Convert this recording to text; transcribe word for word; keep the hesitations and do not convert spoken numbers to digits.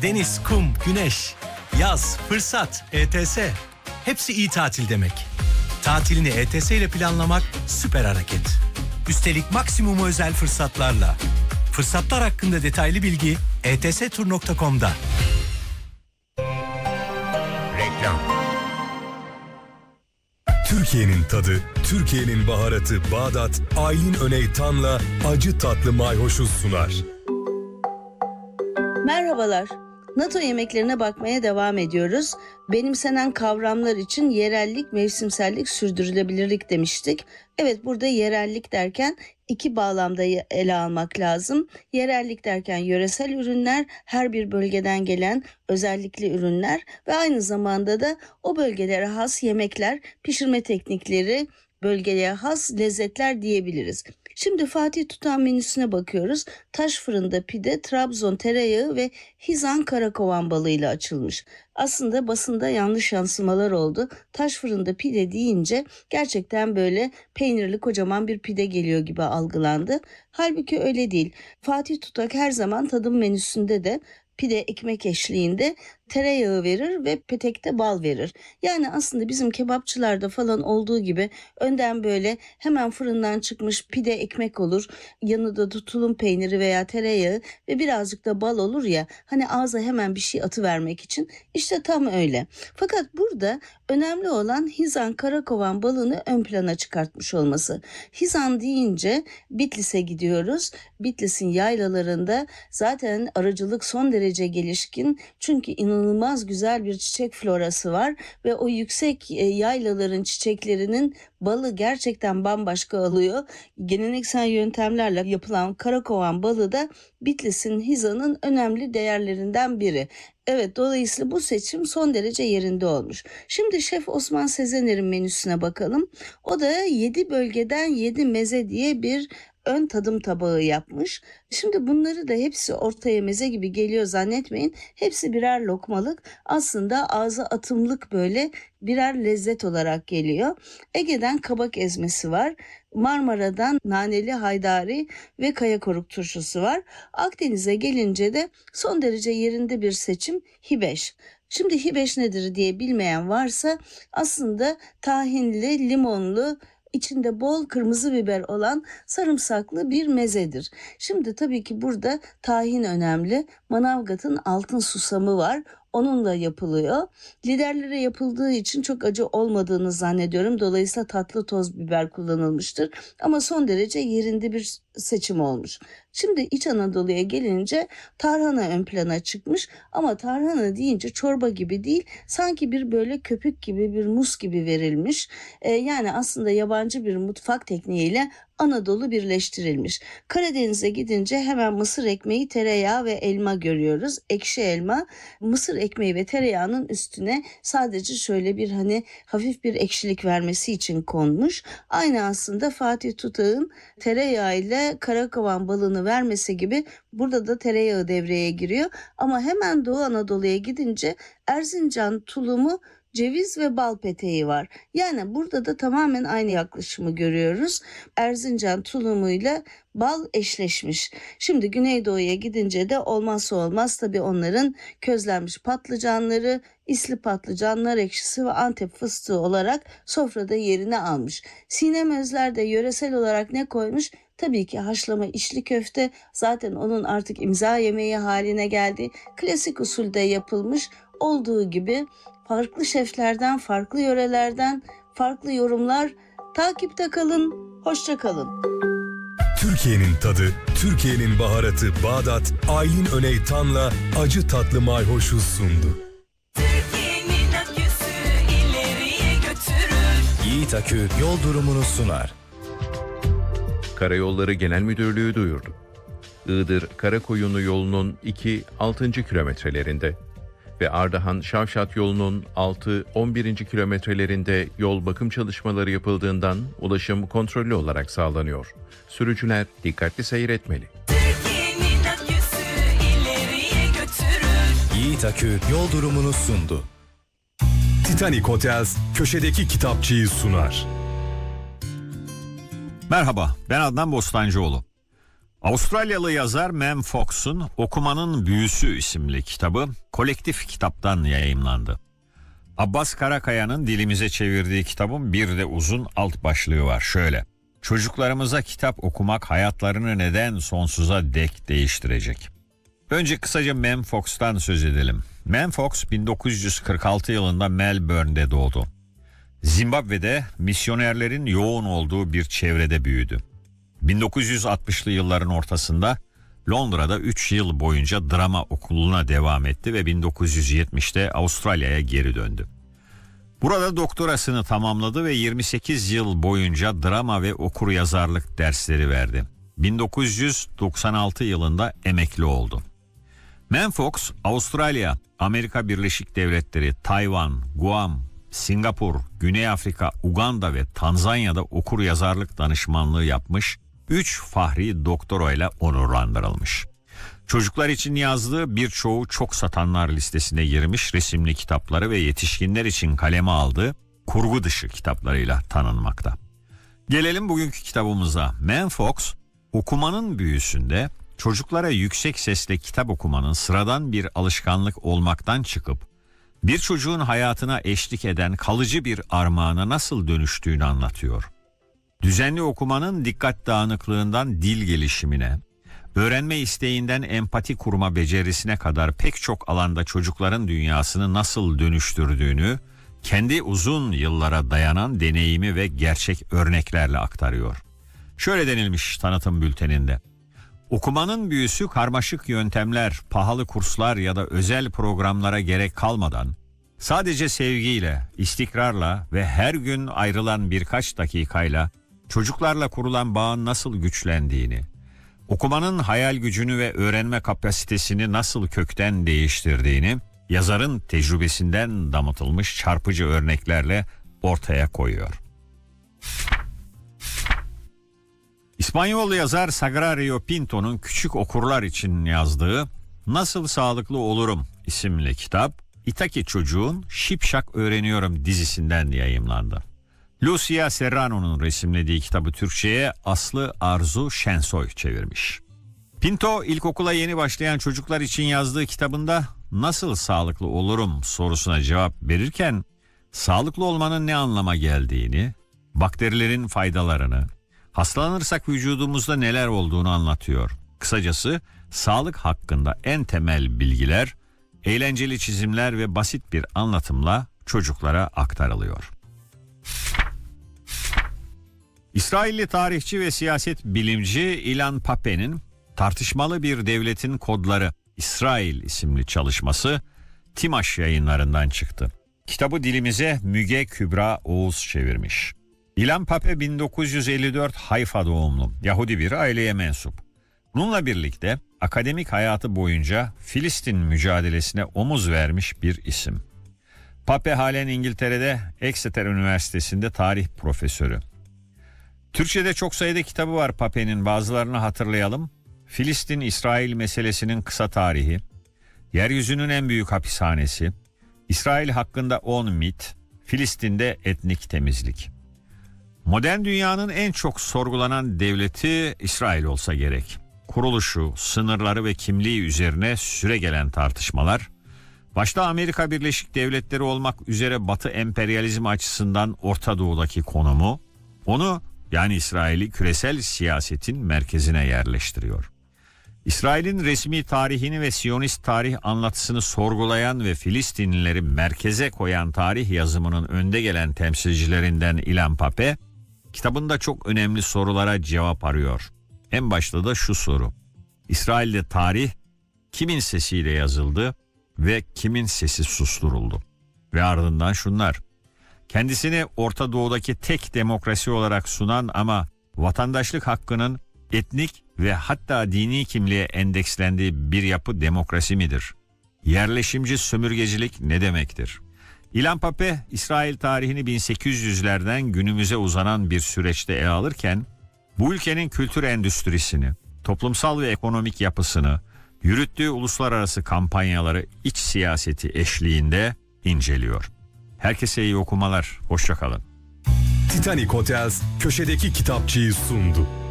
Deniz, kum, güneş, yaz, fırsat, E T S. Hepsi iyi tatil demek. Tatilini E T S ile planlamak süper hareket. Üstelik maksimum özel fırsatlarla. Fırsatlar hakkında detaylı bilgi e t s tur nokta com'da. Reklam. Türkiye'nin tadı, Türkiye'nin baharatı Bağdat, Aylin Öneytan'la acı tatlı mayhoşu sunar. Merhabalar. NATO yemeklerine bakmaya devam ediyoruz. Benimsenen kavramlar için yerellik, mevsimsellik, sürdürülebilirlik demiştik. Evet, burada yerellik derken iki bağlamda ele almak lazım. Yerellik derken yöresel ürünler, her bir bölgeden gelen özellikli ürünler ve aynı zamanda da o bölgelere has yemekler, pişirme teknikleri, bölgeye has lezzetler diyebiliriz. Şimdi Fatih Tutan menüsüne bakıyoruz. Taş fırında pide, Trabzon tereyağı ve Hizan karakovan balığıyla açılmış. Aslında basında yanlış yansımalar oldu. Taş fırında pide deyince gerçekten böyle peynirli kocaman bir pide geliyor gibi algılandı. Halbuki öyle değil. Fatih Tutak her zaman tadım menüsünde de pide ekmek eşliğinde tereyağı verir ve petekte bal verir. Yani aslında bizim kebapçılarda falan olduğu gibi önden böyle hemen fırından çıkmış pide ekmek olur. Yanında da tulum peyniri veya tereyağı ve birazcık da bal olur ya, hani ağza hemen bir şey atıvermek için. İşte tam öyle. Fakat burada önemli olan Hizan karakovan balığını ön plana çıkartmış olması. Hizan deyince Bitlis'e gidiyoruz. Bitlis'in yaylalarında zaten arıcılık son derece gelişkin. Çünkü inanılmaz güzel bir çiçek florası var ve o yüksek yaylaların çiçeklerinin balı gerçekten bambaşka alıyor. Geleneksel yöntemlerle yapılan karakovan balı da Bitlis'in Hizan'ın önemli değerlerinden biri. Evet, dolayısıyla bu seçim son derece yerinde olmuş. Şimdi Şef Osman Sezener'in menüsüne bakalım. O da yedi bölgeden yedi meze diye bir ön tadım tabağı yapmış. Şimdi bunları da hepsi ortaya meze gibi geliyor zannetmeyin. Hepsi birer lokmalık. Aslında ağza atımlık böyle birer lezzet olarak geliyor. Ege'den kabak ezmesi var. Marmara'dan naneli haydari ve kayakoruk turşusu var. Akdeniz'e gelince de son derece yerinde bir seçim hibeş. Şimdi hibeş nedir diye bilmeyen varsa aslında tahinli, limonlu, İçinde bol kırmızı biber olan sarımsaklı bir mezedir. Şimdi tabii ki burada tahin önemli. Manavgat'ın altın susamı var. Onunla yapılıyor. Liderlere yapıldığı için çok acı olmadığını zannediyorum. Dolayısıyla tatlı toz biber kullanılmıştır. Ama son derece yerinde bir seçim olmuş. Şimdi İç Anadolu'ya gelince tarhana ön plana çıkmış. Ama tarhana deyince çorba gibi değil, sanki bir böyle köpük gibi, bir mus gibi verilmiş. Ee, yani aslında yabancı bir mutfak tekniğiyle Anadolu birleştirilmiş. Karadeniz'e gidince hemen mısır ekmeği, tereyağı ve elma görüyoruz. Ekşi elma, mısır ekmeği ve tereyağının üstüne sadece şöyle bir hani hafif bir ekşilik vermesi için konmuş. Aynı aslında Fatih Tutak'ın tereyağı ile karakovan balığını vermesi gibi burada da tereyağı devreye giriyor. Ama hemen Doğu Anadolu'ya gidince Erzincan tulumu, ceviz ve bal peteği var. Yani burada da tamamen aynı yaklaşımı görüyoruz. Erzincan tulumuyla bal eşleşmiş. Şimdi Güneydoğu'ya gidince de olmazsa olmaz tabii onların közlenmiş patlıcanları, isli patlıcan, nar ekşisi ve Antep fıstığı olarak sofrada yerini almış. Sinem Özler de yöresel olarak ne koymuş? Tabii ki haşlama içli köfte, zaten onun artık imza yemeği haline geldi. Klasik usulde yapılmış olduğu gibi farklı şeflerden, farklı yörelerden farklı yorumlar. Takipte kalın, hoşça kalın. Türkiye'nin tadı, Türkiye'nin baharatı Bağdat, Aylin Öneytan'la acı tatlı mayhoşu sundu. Türkiye'nin aküsü ileriye götürür. Yiğit Akü yol durumunu sunar. Karayolları Genel Müdürlüğü duyurdu. Iğdır Karakoyunlu yolunun iki altıncı kilometrelerinde ve Ardahan-Şavşat yolunun altı on birinci kilometrelerinde yol bakım çalışmaları yapıldığından ulaşım kontrollü olarak sağlanıyor. Sürücüler dikkatli seyretmeli. Türkiye'nin aküsü ileriye götürür. Yiğit Akü yol durumunu sundu. Titanic Hotels köşedeki kitapçıyı sunar. Merhaba, ben Adnan Bostancıoğlu. Avustralyalı yazar Mem Fox'un Okumanın Büyüsü isimli kitabı Kolektif Kitap'tan yayımlandı. Abbas Karakaya'nın dilimize çevirdiği kitabın bir de uzun alt başlığı var. Şöyle: çocuklarımıza kitap okumak hayatlarını neden sonsuza dek değiştirecek? Önce kısaca Mem Fox'tan söz edelim. Mem Fox bin dokuz yüz kırk altı yılında Melbourne'de doğdu. Zimbabwe'de misyonerlerin yoğun olduğu bir çevrede büyüdü. bin dokuz yüz altmışlı yılların ortasında Londra'da üç yıl boyunca drama okuluna devam etti ve bin dokuz yüz yetmişte Avustralya'ya geri döndü. Burada doktorasını tamamladı ve yirmi sekiz yıl boyunca drama ve okuryazarlık dersleri verdi. bin dokuz yüz doksan altı yılında emekli oldu. Mem Fox, Avustralya, Amerika Birleşik Devletleri, Tayvan, Guam, Singapur, Güney Afrika, Uganda ve Tanzanya'da okuryazarlık danışmanlığı yapmış, üç fahri doktorayla onurlandırılmış. Çocuklar için yazdığı birçoğu çok satanlar listesine girmiş resimli kitapları ve yetişkinler için kaleme aldığı kurgu dışı kitaplarıyla tanınmakta. Gelelim bugünkü kitabımıza. Mem Fox, Okumanın Büyüsünde çocuklara yüksek sesle kitap okumanın sıradan bir alışkanlık olmaktan çıkıp bir çocuğun hayatına eşlik eden kalıcı bir armağana nasıl dönüştüğünü anlatıyor. Düzenli okumanın dikkat dağınıklığından dil gelişimine, öğrenme isteğinden empati kurma becerisine kadar pek çok alanda çocukların dünyasını nasıl dönüştürdüğünü kendi uzun yıllara dayanan deneyimi ve gerçek örneklerle aktarıyor. Şöyle denilmiş tanıtım bülteninde: okumanın büyüsü karmaşık yöntemler, pahalı kurslar ya da özel programlara gerek kalmadan sadece sevgiyle, istikrarla ve her gün ayrılan birkaç dakikayla çocuklarla kurulan bağın nasıl güçlendiğini, okumanın hayal gücünü ve öğrenme kapasitesini nasıl kökten değiştirdiğini yazarın tecrübesinden damıtılmış çarpıcı örneklerle ortaya koyuyor. İspanyol yazar Sagrario Pinto'nun küçük okurlar için yazdığı Nasıl Sağlıklı Olurum isimli kitap, İtaki Çocuğun Şipşak Öğreniyorum dizisinden yayımlandı. Lucia Serrano'nun resimlediği kitabı Türkçe'ye Aslı Arzu Şensoy çevirmiş. Pinto, ilkokula yeni başlayan çocuklar için yazdığı kitabında nasıl sağlıklı olurum sorusuna cevap verirken sağlıklı olmanın ne anlama geldiğini, bakterilerin faydalarını, hastalanırsak vücudumuzda neler olduğunu anlatıyor. Kısacası sağlık hakkında en temel bilgiler, eğlenceli çizimler ve basit bir anlatımla çocuklara aktarılıyor. İsrailli tarihçi ve siyaset bilimci Ilan Pappé'nin Tartışmalı Bir Devletin Kodları İsrail isimli çalışması Timaş Yayınlarından çıktı. Kitabı dilimize Müge Kübra Oğuz çevirmiş. Ilan Pappé bin dokuz yüz elli dört Hayfa doğumlu, Yahudi bir aileye mensup. Bununla birlikte akademik hayatı boyunca Filistin mücadelesine omuz vermiş bir isim. Pappé halen İngiltere'de Exeter Üniversitesi'nde tarih profesörü. Türkçe'de çok sayıda kitabı var Pappé'nin, bazılarını hatırlayalım. Filistin-İsrail meselesinin kısa tarihi, Yeryüzünün en büyük hapishanesi, İsrail hakkında on mit, Filistin'de etnik temizlik. Modern dünyanın en çok sorgulanan devleti İsrail olsa gerek. Kuruluşu, sınırları ve kimliği üzerine süregelen tartışmalar, başta Amerika Birleşik Devletleri olmak üzere Batı emperyalizmi açısından Orta Doğu'daki konumu, onu yani İsrail'i küresel siyasetin merkezine yerleştiriyor. İsrail'in resmi tarihini ve Siyonist tarih anlatısını sorgulayan ve Filistinlileri merkeze koyan tarih yazımının önde gelen temsilcilerinden Ilan Pappé, kitabında çok önemli sorulara cevap arıyor. En başta da şu soru: İsrail'de tarih kimin sesiyle yazıldı ve kimin sesi susturuldu? Ve ardından şunlar: kendisini Orta Doğu'daki tek demokrasi olarak sunan ama vatandaşlık hakkının etnik ve hatta dini kimliğe endekslendiği bir yapı demokrasi midir? Yerleşimci sömürgecilik ne demektir? Ilan Pappé, İsrail tarihini bin sekiz yüzlerden günümüze uzanan bir süreçte ele alırken, bu ülkenin kültür endüstrisini, toplumsal ve ekonomik yapısını, yürüttüğü uluslararası kampanyaları, iç siyaseti eşliğinde inceliyor. Herkese iyi okumalar, hoşça kalın. Titanic Hotels köşedeki kitapçıyı sundu.